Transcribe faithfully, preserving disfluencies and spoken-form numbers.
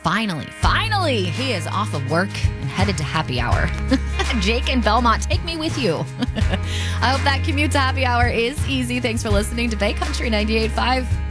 Finally, finally, he is off of work and headed to happy hour. Jake in Belmont, take me with you. I hope that commute to happy hour is easy. Thanks for listening to Bay Country ninety-eight point five.